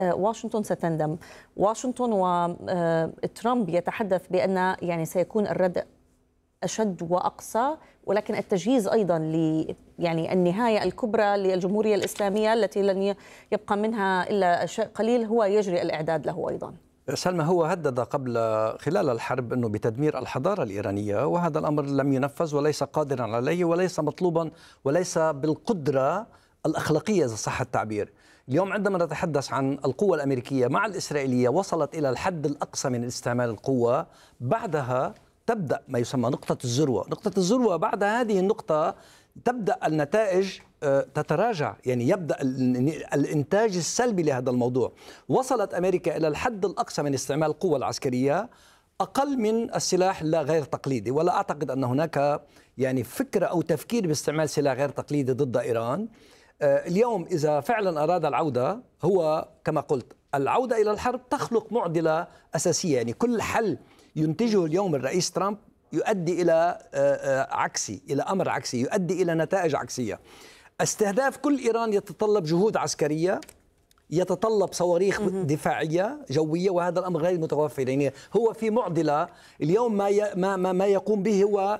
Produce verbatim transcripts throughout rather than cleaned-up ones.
واشنطن ستندم. واشنطن وترامب يتحدث بأن يعني سيكون الرد أشد وأقصى، ولكن التجهيز أيضا ل يعني النهاية الكبرى للجمهورية الإسلامية التي لن يبقى منها إلا شيء قليل هو يجري الإعداد له أيضا. سلمى، هو هدد قبل خلال الحرب أنه بتدمير الحضارة الإيرانية، وهذا الأمر لم ينفذ وليس قادرا عليه وليس مطلوبا وليس بالقدرة الأخلاقية إذا صح التعبير. اليوم عندما نتحدث عن القوة الأمريكية مع الإسرائيلية وصلت إلى الحد الأقصى من استعمال القوة، بعدها تبدأ ما يسمى نقطة الذروة. نقطة الذروة بعد هذه النقطة تبدأ النتائج تتراجع، يعني يبدأ الإنتاج السلبي لهذا الموضوع. وصلت أمريكا إلى الحد الأقصى من استعمال القوة العسكرية، أقل من السلاح لا غير تقليدي، ولا أعتقد أن هناك يعني فكرة أو تفكير باستعمال سلاح غير تقليدي ضد إيران. اليوم إذا فعلا أراد العودة، هو كما قلت العودة إلى الحرب تخلق معضلة أساسية. يعني كل حل ينتجه اليوم الرئيس ترامب يؤدي إلى عكسي، إلى أمر عكسي، يؤدي إلى نتائج عكسية. استهداف كل إيران يتطلب جهود عسكرية، يتطلب صواريخ دفاعية جوية، وهذا الأمر غير متوفر. يعني هو في معضلة اليوم. ما ما ما يقوم به هو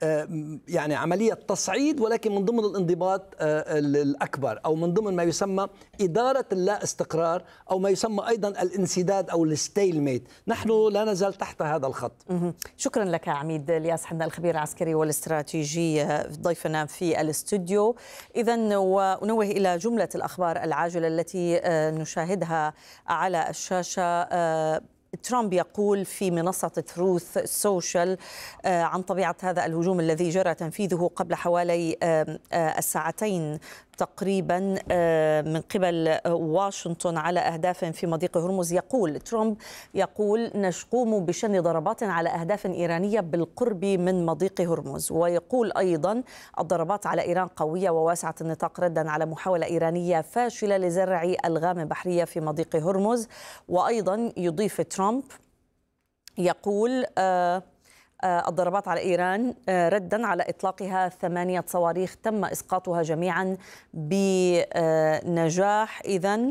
يعني عملية تصعيد، ولكن من ضمن الانضباط الأكبر، أو من ضمن ما يسمى إدارة اللا استقرار، أو ما يسمى أيضا الانسداد أو الستيل ميت. نحن لا نزال تحت هذا الخط. شكرا لك عميد الياس حنا، الخبير العسكري والاستراتيجي ضيفنا في الاستوديو. إذن ونوه إلى جملة الأخبار العاجلة التي نشاهدها على الشاشة. ترامب يقول في منصة تروث سوشيال عن طبيعة هذا الهجوم الذي جرى تنفيذه قبل حوالي الساعتين تقريبا من قبل واشنطن على أهداف في مضيق هرمز. يقول ترامب يقول نقوم بشن ضربات على أهداف إيرانية بالقرب من مضيق هرمز، ويقول أيضا الضربات على إيران قوية وواسعة النطاق ردا على محاولة إيرانية فاشلة لزرع ألغام بحرية في مضيق هرمز. وأيضا يضيف ترامب يقول آه الضربات على إيران ردا على إطلاقها ثمانية صواريخ تم إسقاطها جميعا بنجاح. إذن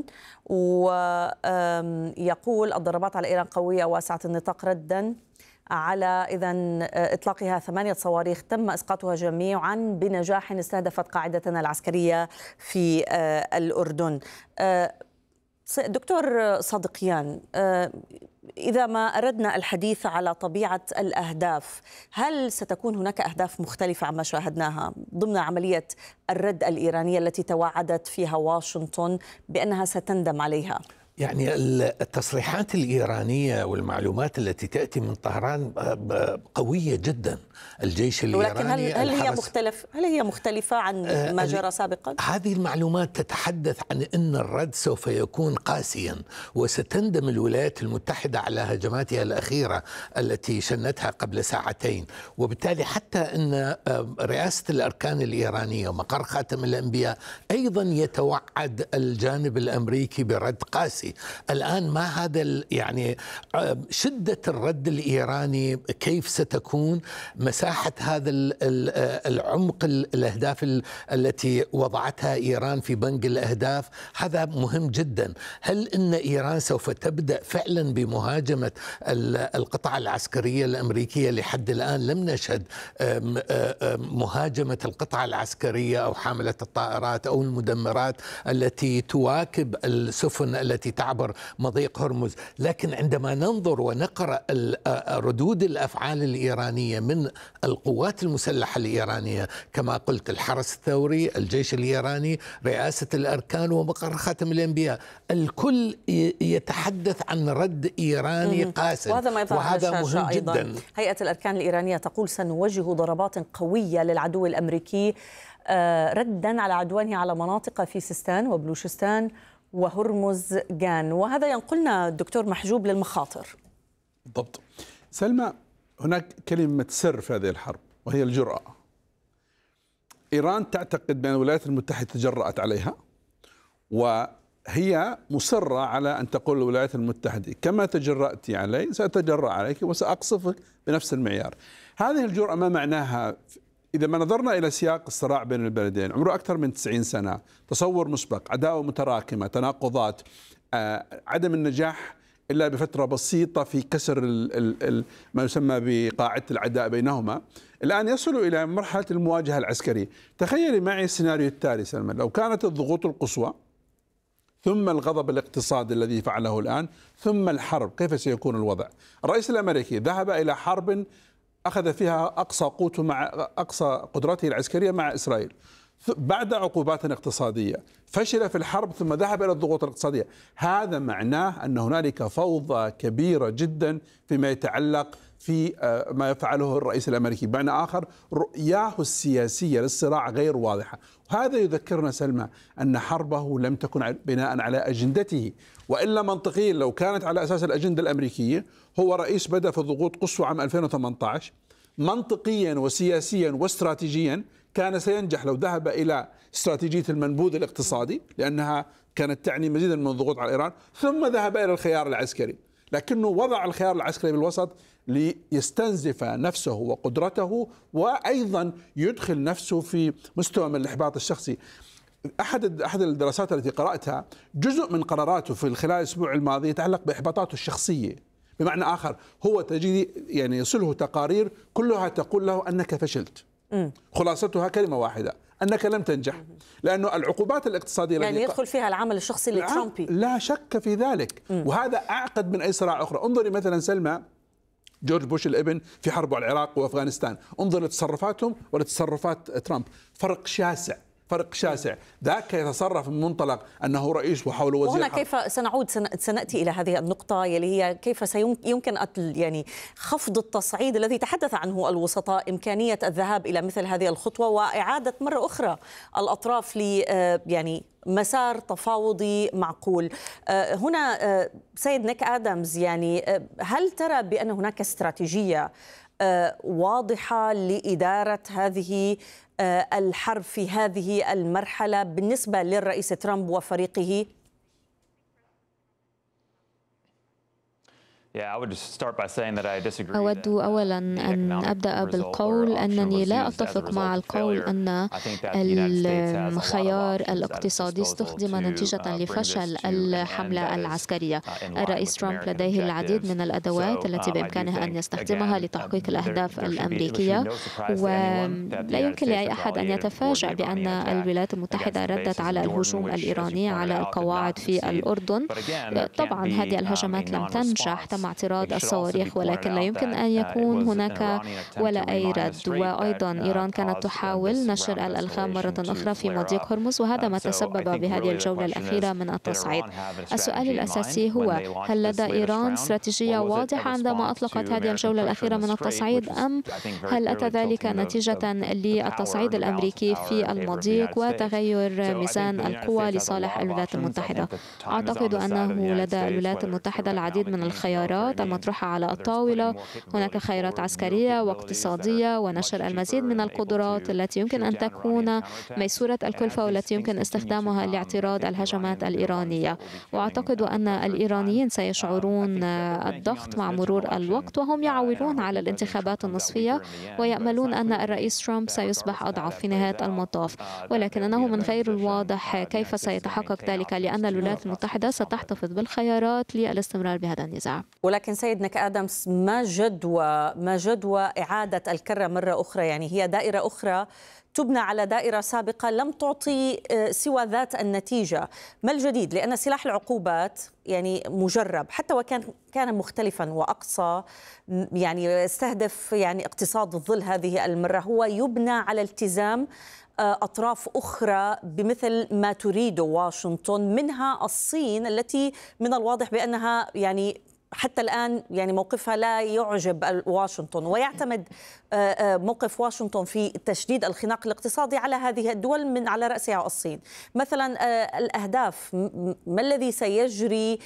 ويقول الضربات على إيران قوية واسعة النطاق ردا على إذن إطلاقها ثمانية صواريخ تم إسقاطها جميعا بنجاح استهدفت قاعدتنا العسكرية في الأردن. دكتور صادقيان، إذا ما أردنا الحديث على طبيعة الأهداف، هل ستكون هناك أهداف مختلفة عما شاهدناها ضمن عملية الرد الإيرانية التي توعدت فيها واشنطن بأنها ستندم عليها؟ يعني التصريحات الإيرانية والمعلومات التي تأتي من طهران قوية جدا. الجيش الإيراني، ولكن هل, هل هي مختلف هل هي مختلفة عن ما جرى سابقا؟ هذه المعلومات تتحدث عن أن الرد سوف يكون قاسيا، وستندم الولايات المتحدة على هجماتها الأخيرة التي شنتها قبل ساعتين. وبالتالي حتى أن رئاسة الأركان الإيرانية ومقر خاتم الأنبياء أيضا يتوعد الجانب الأمريكي برد قاسي. الآن ما هذا يعني شدة الرد الإيراني كيف ستكون، مساحة هذا العمق الأهداف التي وضعتها إيران في بنك الأهداف، هذا مهم جدا. هل إن إيران سوف تبدأ فعلا بمهاجمة القطاع العسكرية الأمريكية؟ لحد الآن لم نشهد مهاجمة القطاع العسكرية أو حاملة الطائرات أو المدمرات التي تواكب السفن التي تعبر مضيق هرمز. لكن عندما ننظر ونقرأ ردود الأفعال الإيرانية من القوات المسلحة الإيرانية، كما قلت الحرس الثوري، الجيش الإيراني، رئاسة الأركان، ومقر خاتم الأنبياء، الكل يتحدث عن رد إيراني قاسي، وهذا ما يظهر على الشاشة مهم أيضا. جدا. هيئة الأركان الإيرانية تقول سنوجه ضربات قوية للعدو الأمريكي ردا على عدوانه على مناطق في سيستان وبلوشستان وهرمز جان. وهذا ينقلنا الدكتور محجوب للمخاطر. بالضبط. سلمى، هناك كلمة سر في هذه الحرب وهي الجرأة. إيران تعتقد بأن الولايات المتحدة تجرأت عليها، وهي مصرة على أن تقول الولايات المتحدة كما تجرأت علي سأتجرأ عليك وسأقصفك بنفس المعيار. هذه الجرأة ما معناها؟ إذا ما نظرنا إلى سياق الصراع بين البلدين، عمره أكثر من تسعين سنة، تصور مسبق، عداوة متراكمة، تناقضات، عدم النجاح إلا بفترة بسيطة في كسر ال ال ال ما يسمى بقاعدة العداء بينهما. الآن يصلوا إلى مرحلة المواجهة العسكرية. تخيلي معي السيناريو التالي سلمان، لو كانت الضغوط القصوى ثم الغضب الاقتصادي الذي فعله الآن ثم الحرب، كيف سيكون الوضع؟ الرئيس الأمريكي ذهب إلى حرب أخذ فيها أقصى قوته مع أقصى قدرته العسكرية مع إسرائيل، بعد عقوبات اقتصادية فشل في الحرب ثم ذهب إلى الضغوط الاقتصادية. هذا معناه أن هنالك فوضى كبيرة جدا فيما يتعلق في ما يفعله الرئيس الأمريكي، بمعنى آخر رؤياه السياسية للصراع غير واضحة. وهذا يذكرنا سلمى أن حربه لم تكن بناء على أجندته، وإلا منطقيا لو كانت على أساس الأجندة الأمريكية، هو رئيس بدأ في ضغوط قصوى عام ألفين وثمانية عشر، منطقيا وسياسيا واستراتيجيا كان سينجح لو ذهب إلى استراتيجية المنبوذ الاقتصادي لأنها كانت تعني مزيدا من الضغوط على إيران، ثم ذهب إلى الخيار العسكري، لكنه وضع الخيار العسكري بالوسط ليستنزف نفسه وقدرته، وأيضا يدخل نفسه في مستوى من الإحباط الشخصي. أحد أحد الدراسات التي قرأتها جزء من قراراته في خلال الأسبوع الماضي يتعلق بإحباطاته الشخصية، بمعنى آخر هو تجد يعني يصله تقارير كلها تقول له أنك فشلت، خلاصتها كلمة واحدة، أنك لم تنجح، لأنه العقوبات الاقتصادية يعني يدخل فيها العمل الشخصي لترامبي، لا شك في ذلك. م. وهذا أعقد من أي صراع أخرى. انظري مثلا سلمى جورج بوش الابن في حرب على العراق وأفغانستان، انظر لتصرفاتهم ولتصرفات ترامب، فرق شاسع، فرق شاسع. ذاك يتصرف من منطلق أنه رئيس وحوله وزير. وهنا كيف سنعود سنأتي إلى هذه النقطة يلي هي كيف سيمكن يعني خفض التصعيد الذي تحدث عنه الوسطاء، إمكانية الذهاب إلى مثل هذه الخطوة وإعادة مرة أخرى الأطراف ل يعني مسار تفاوضي معقول. هنا سيد نيك آدمز، يعني هل ترى بأن هناك استراتيجية واضحة لإدارة هذه الحرب في هذه المرحلة بالنسبة للرئيس ترامب وفريقه؟ أود أولا أن أبدأ بالقول أنني لا أتفق مع القول أن الخيار الاقتصادي استخدم نتيجة لفشل الحملة العسكرية. الرئيس ترامب لديه العديد من الأدوات التي بإمكانه أن يستخدمها لتحقيق الأهداف الأمريكية، ولا يمكن لأي أحد أن يتفاجأ بأن الولايات المتحدة ردت على الهجوم الإيراني على القواعد في الأردن. طبعا هذه الهجمات لم تنجح، تم اعتراض الصواريخ، ولكن لا يمكن أن يكون هناك ولا أي رد. وأيضا إيران كانت تحاول نشر الألغام مرة أخرى في مضيق هرمز، وهذا ما تسبب بهذه الجولة الأخيرة من التصعيد. السؤال الأساسي هو: هل لدى إيران استراتيجية واضحة عندما أطلقت هذه الجولة الأخيرة من التصعيد، أم هل أتى ذلك نتيجة للتصعيد الأمريكي في المضيق وتغير ميزان القوى لصالح الولايات المتحدة؟ أعتقد أنه لدى الولايات المتحدة العديد من الخيارات المطروحة على الطاولة. هناك خيارات عسكرية واقتصادية ونشر المزيد من القدرات التي يمكن أن تكون ميسورة الكلفة والتي يمكن استخدامها لاعتراض الهجمات الإيرانية. وأعتقد أن الإيرانيين سيشعرون الضغط مع مرور الوقت، وهم يعولون على الانتخابات النصفية ويأملون أن الرئيس ترامب سيصبح أضعف في نهاية المطاف، ولكنه من غير الواضح كيف سيتحقق ذلك، لأن الولايات المتحدة ستحتفظ بالخيارات للاستمرار بهذا النزاع. ولكن سيد نيك آدمز، ما جدوى ما جدوى إعادة الكرة مرة أخرى؟ يعني هي دائرة أخرى تبنى على دائرة سابقة لم تعطي سوى ذات النتيجة. ما الجديد؟ لأن سلاح العقوبات يعني مجرب، حتى وكان كان مختلفا وأقصى، يعني يستهدف يعني اقتصاد الظل هذه المرة، هو يبنى على التزام أطراف أخرى بمثل ما تريد واشنطن، منها الصين التي من الواضح بأنها يعني حتى الآن يعني موقفها لا يعجب واشنطن، ويعتمد موقف واشنطن في تشديد الخناق الاقتصادي على هذه الدول من على رأسها الصين. مثلا الأهداف، ما الذي سيجري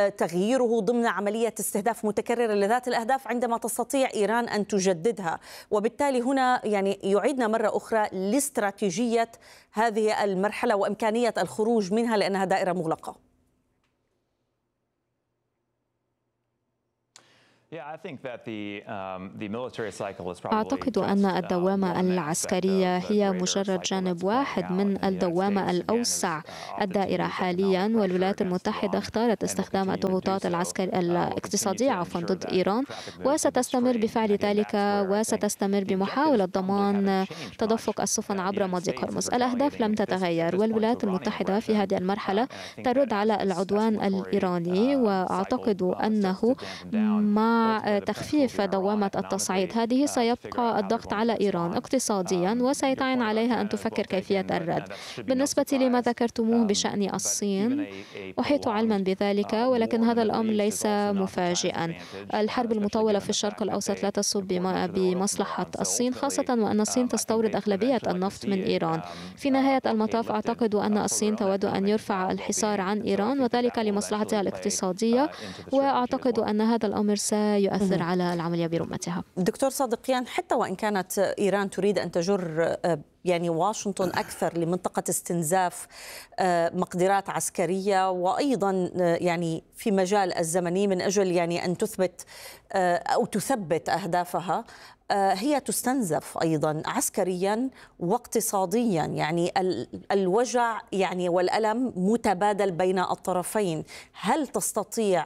تغييره ضمن عملية استهداف متكررة لذات الأهداف عندما تستطيع إيران أن تجددها؟ وبالتالي هنا يعني يعيدنا مرة أخرى لاستراتيجية هذه المرحلة وإمكانية الخروج منها لأنها دائرة مغلقة. أعتقد أن الدوامة العسكرية هي مجرد جانب واحد من الدوامة الأوسع الدائرة حاليا، والولايات المتحدة اختارت استخدام الضغوطات العسكرية الاقتصادية عفوا ضد إيران، وستستمر بفعل ذلك، وستستمر بمحاولة ضمان تدفق السفن عبر مضيق هرمز. الأهداف لم تتغير، والولايات المتحدة في هذه المرحلة ترد على العدوان الإيراني، وأعتقد أنه مع تخفيف دوامة التصعيد هذه سيبقى الضغط على إيران اقتصاديا، وسيتعين عليها أن تفكر كيفية الرد. بالنسبة لما ذكرتموه بشأن الصين، أحيط علما بذلك، ولكن هذا الأمر ليس مفاجئا. الحرب المطولة في الشرق الأوسط لا تصب بمصلحة الصين، خاصة وأن الصين تستورد أغلبية النفط من إيران. في نهاية المطاف أعتقد أن الصين تود أن يرفع الحصار عن إيران، وذلك لمصلحتها الاقتصادية، وأعتقد أن هذا الأمر سيؤثر على العملية برمتها. دكتور صادقيان، حتى وإن كانت إيران تريد أن تجر يعني واشنطن أكثر لمنطقة استنزاف مقدرات عسكرية، وأيضا يعني في مجال الزمني من أجل يعني أن تثبت أو تثبت أهدافها، هي تستنزف أيضا عسكريا واقتصاديا. يعني الوجع يعني والألم متبادل بين الطرفين. هل تستطيع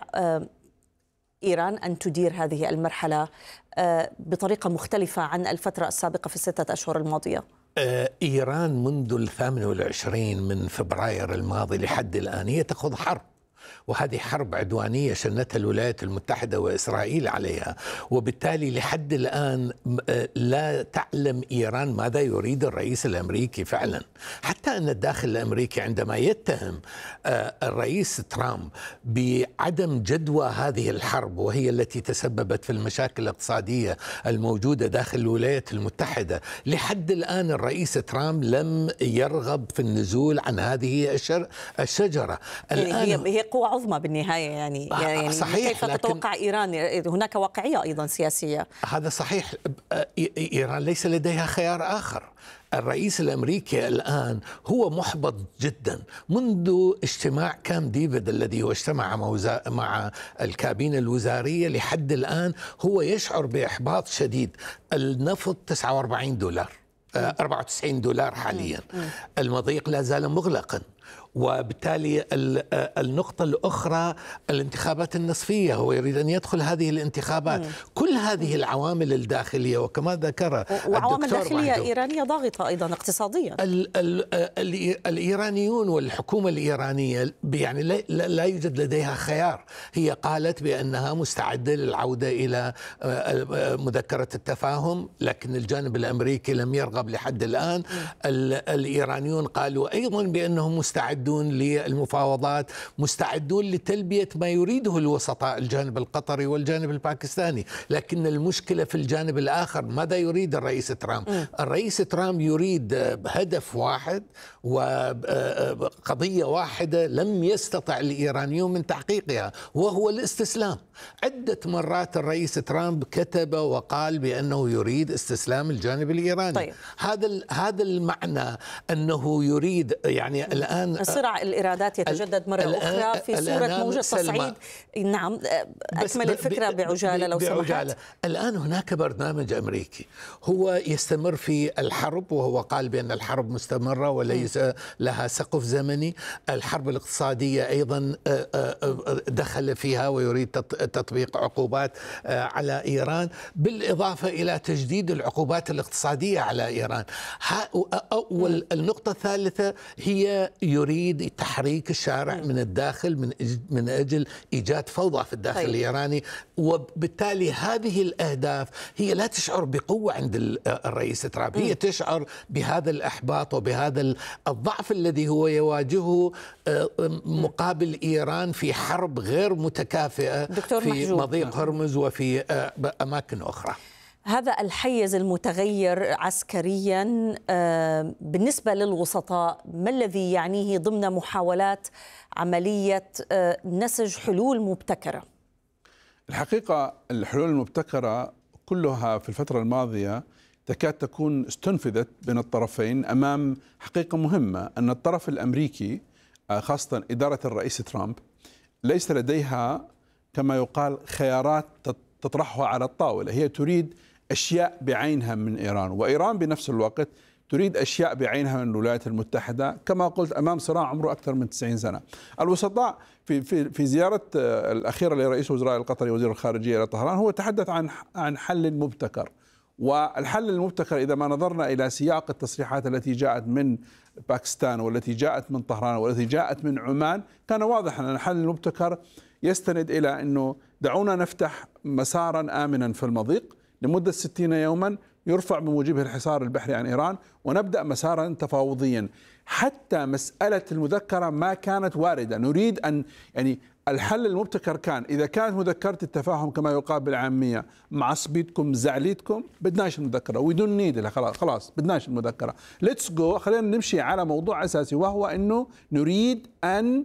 إيران أن تدير هذه المرحلة بطريقة مختلفة عن الفترة السابقة في الستة أشهر الماضية؟ إيران منذ الثامن والعشرين من فبراير الماضي لحد الآن هي تخوض حرب، وهذه حرب عدوانية شنتها الولايات المتحدة وإسرائيل عليها، وبالتالي لحد الآن لا تعلم إيران ماذا يريد الرئيس الأمريكي فعلا. حتى أن الداخل الأمريكي عندما يتهم الرئيس ترامب بعدم جدوى هذه الحرب، وهي التي تسببت في المشاكل الاقتصادية الموجودة داخل الولايات المتحدة، لحد الآن الرئيس ترامب لم يرغب في النزول عن هذه الشجرة. الآن هي قوة عظمى بالنهاية، يعني, يعني صحيح، كيف تتوقع إيران؟ هناك واقعية أيضا سياسية. هذا صحيح. إيران ليس لديها خيار آخر. الرئيس الأمريكي الآن هو محبط جدا منذ اجتماع كام ديفيد الذي هو اجتمع مع الكابينة الوزارية. لحد الآن هو يشعر بإحباط شديد. النفط تسعة وأربعين دولار، أربعة وتسعين دولار حاليا. المضيق لا زال مغلقا، وبالتالي النقطة الأخرى الانتخابات النصفية، هو يريد أن يدخل هذه الانتخابات. مم. كل هذه العوامل الداخلية، وكما ذكر وعوامل داخلية إيرانية ضاغطة أيضا اقتصاديا. ال ال ال الإيرانيون والحكومة الإيرانية يعني لا, لا يوجد لديها خيار. هي قالت بأنها مستعدة للعودة إلى مذكرة التفاهم، لكن الجانب الأمريكي لم يرغب لحد الآن. الإيرانيون قالوا أيضا بأنهم مستعدون للمفاوضات، مستعدون لتلبية ما يريده الوسطاء، الجانب القطري والجانب الباكستاني. لكن المشكلة في الجانب الآخر، ماذا يريد الرئيس ترامب؟ م. الرئيس ترامب يريد هدف واحد وقضية واحدة لم يستطع الإيرانيون من تحقيقها، وهو الاستسلام. عدة مرات الرئيس ترامب كتب وقال بأنه يريد استسلام الجانب الإيراني. طيب. هذا هذا المعنى أنه يريد يعني الآن صراع الإرادات يتجدد مرة أخرى في صورة موجة تصعيد. نعم، أكمل الفكرة بعجالة لو سمحت. الآن هناك برنامج أمريكي هو يستمر في الحرب، وهو قال بأن الحرب مستمرة وليس لها سقف زمني. الحرب الاقتصادية أيضا دخل فيها ويريد تطبيق عقوبات على إيران، بالإضافة إلى تجديد العقوبات الاقتصادية على إيران. والنقطة الثالثة هي يريد تحريك الشارع من الداخل من من أجل إيجاد فوضى في الداخل. طيب. الإيراني. وبالتالي هذه الأهداف هي لا تشعر بقوة عند الرئيس ترامب، هي تشعر بهذا الإحباط وبهذا الضعف الذي هو يواجهه مقابل إيران في حرب غير متكافئة في محجوب. مضيق هرمز وفي أماكن أخرى. هذا الحيز المتغير عسكريا بالنسبة للوسطاء، ما الذي يعنيه ضمن محاولات عملية نسج حلول مبتكرة؟ الحقيقة الحلول المبتكرة كلها في الفترة الماضية تكاد تكون استنفذت بين الطرفين أمام حقيقة مهمة، أن الطرف الأمريكي خاصة إدارة الرئيس ترامب ليس لديها كما يقال خيارات تطرحها على الطاولة. هي تريد أشياء بعينها من إيران، وإيران بنفس الوقت تريد أشياء بعينها من الولايات المتحدة، كما قلت أمام صراع عمره أكثر من تسعين سنة. الوسطاء في في في زيارة الأخيرة لرئيس وزراء القطري وزير الخارجية إلى طهران هو تحدث عن عن حل مبتكر، والحل المبتكر إذا ما نظرنا إلى سياق التصريحات التي جاءت من باكستان والتي جاءت من طهران والتي جاءت من عمان، كان واضحا أن الحل المبتكر يستند إلى أنه دعونا نفتح مسارا آمنا في المضيق لمدة ستين يوما يرفع بموجبه الحصار البحري عن إيران، ونبدأ مسارا تفاوضيا. حتى مسألة المذكرة ما كانت واردة. نريد أن يعني الحل المبتكر كان إذا كانت مذكرة التفاهم كما يقال بالعامية معصبيتكم زعليتكم بدناش المذكرة، ويدون نيد خلاص خلاص بدناش المذكرة، ليتس جو، خلينا نمشي على موضوع أساسي، وهو أنه نريد أن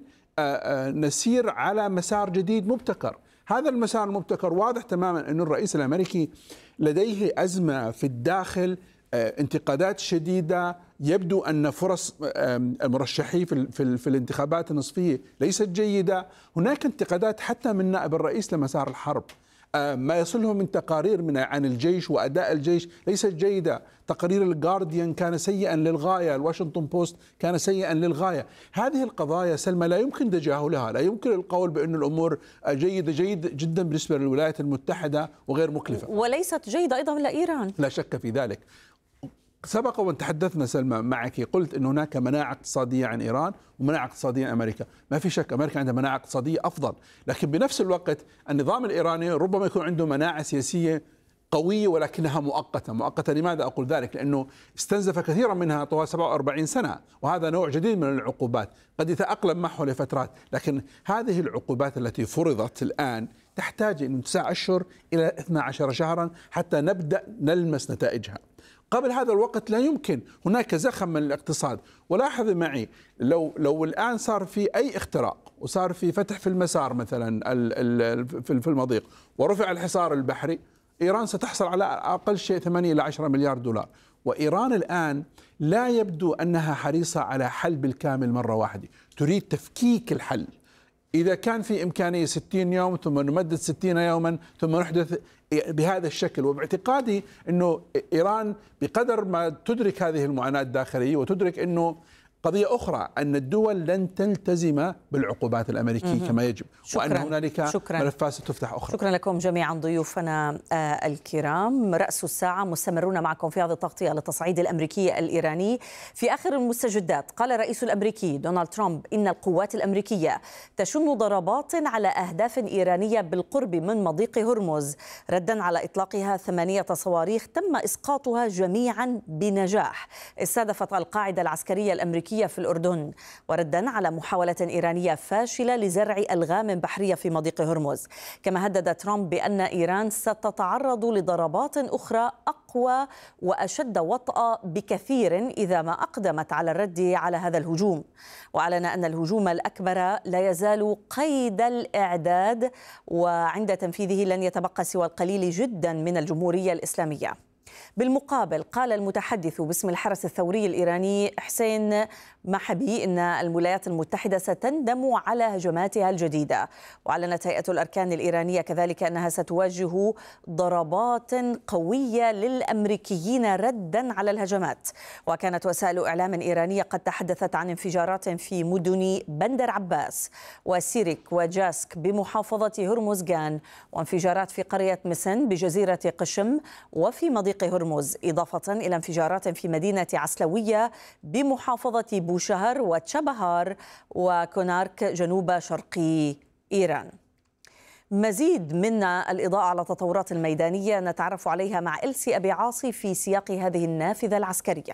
نسير على مسار جديد مبتكر. هذا المسار المبتكر واضح تماما أن الرئيس الأمريكي لديه أزمة في الداخل، انتقادات شديدة، يبدو أن فرص المرشحين في, في, في الانتخابات النصفية ليست جيدة. هناك انتقادات حتى من نائب الرئيس لمسار الحرب، ما يصله من تقارير من عن الجيش وأداء الجيش ليست جيدة. تقرير الجارديان كان سيئا للغاية، الواشنطن بوست كان سيئا للغاية. هذه القضايا سلمى لا يمكن تجاهلها، لا يمكن القول بأن الأمور جيدة جيد جدا بالنسبة للولايات المتحدة وغير مكلفة، وليست جيدة أيضا لإيران، لا شك في ذلك. سبق وان تحدثنا سلمى معك، قلت أن هناك مناعة اقتصادية عن إيران ومناعة اقتصادية عن أمريكا. ما في شك أمريكا عندها مناعة اقتصادية أفضل، لكن بنفس الوقت النظام الإيراني ربما يكون عنده مناعة سياسية قوية ولكنها مؤقتة. مؤقتة لماذا أقول ذلك؟ لأنه استنزف كثيرا منها طوال سبعة وأربعين سنة، وهذا نوع جديد من العقوبات قد يتأقلم معه لفترات، لكن هذه العقوبات التي فرضت الآن تحتاج من تسعة أشهر إلى اثني عشر شهرا حتى نبدأ نلمس نتائجها. قبل هذا الوقت لا يمكن، هناك زخم من الاقتصاد. ولاحظ معي لو لو الآن صار في أي اختراق وصار في فتح في المسار مثلا في المضيق ورفع الحصار البحري، إيران ستحصل على أقل شيء ثمانية إلى عشرة مليار دولار. وإيران الآن لا يبدو أنها حريصة على حل بالكامل مرة واحدة، تريد تفكيك الحل. إذا كان في إمكانية ستين يوم ثم نمدد ستين يوما ثم نحدث بهذا الشكل. وباعتقادي أنه إيران بقدر ما تدرك هذه المعاناة الداخلية وتدرك أنه قضية أخرى أن الدول لن تلتزم بالعقوبات الأمريكية كما يجب، وأن هنالك ملفات ستفتح أخرى. شكرا لكم جميعا ضيوفنا الكرام. رأس الساعة مستمرون معكم في هذه التغطية للتصعيد الأمريكي الإيراني. في آخر المستجدات قال الرئيس الأمريكي دونالد ترامب إن القوات الأمريكية تشن ضربات على أهداف إيرانية بالقرب من مضيق هرمز، ردا على إطلاقها ثمانية صواريخ تم إسقاطها جميعا بنجاح استهدفت القاعدة العسكرية الأمريكية في الأردن، وردا على محاولة إيرانية فاشلة لزرع ألغام بحرية في مضيق هرمز. كما هدد ترامب بأن إيران ستتعرض لضربات أخرى أقوى وأشد وطأة بكثير إذا ما أقدمت على الرد على هذا الهجوم. وأعلن أن الهجوم الأكبر لا يزال قيد الإعداد، وعند تنفيذه لن يتبقى سوى القليل جدا من الجمهورية الإسلامية. بالمقابل قال المتحدث باسم الحرس الثوري الإيراني حسين محبي إن الولايات المتحدة ستندم على هجماتها الجديدة. وأعلنت هيئة الأركان الإيرانية كذلك أنها ستواجه ضربات قوية للأمريكيين ردا على الهجمات. وكانت وسائل إعلام إيرانية قد تحدثت عن انفجارات في مدن بندر عباس وسيرك وجاسك بمحافظة هرمزغان، وانفجارات في قرية مسن بجزيرة قشم وفي مضيق هرمز، إضافة إلى انفجارات في مدينة عسلوية بمحافظة بوشهر وتشابهار وكونارك جنوب شرقي إيران. مزيد من الإضاءة على التطورات الميدانية نتعرف عليها مع إلسي أبي عاصي في سياق هذه النافذة العسكرية.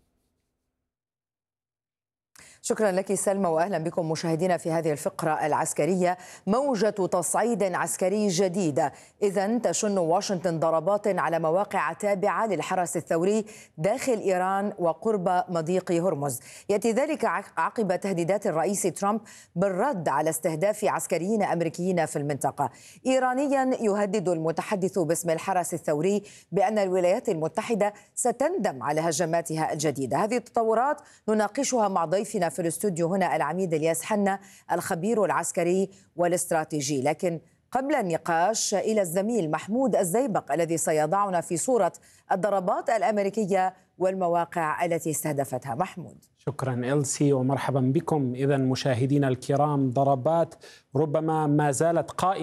شكرا لك سلمى، وأهلا بكم مشاهدينا في هذه الفقرة العسكرية. موجة تصعيد عسكري جديدة، إذن تشن واشنطن ضربات على مواقع تابعة للحرس الثوري داخل إيران وقرب مضيق هرمز. يأتي ذلك عقب تهديدات الرئيس ترامب بالرد على استهداف عسكريين أمريكيين في المنطقة. إيرانيا يهدد المتحدث باسم الحرس الثوري بأن الولايات المتحدة ستندم على هجماتها الجديدة. هذه التطورات نناقشها مع ضيفنا في الاستوديو هنا العميد الياس حنا الخبير العسكري والاستراتيجي. لكن قبل النقاش إلى الزميل محمود الزيبق الذي سيضعنا في صورة الضربات الأمريكية والمواقع التي استهدفتها. محمود. شكرا إلسي ومرحبا بكم. إذن مشاهدينا الكرام، ضربات ربما ما زالت قائمة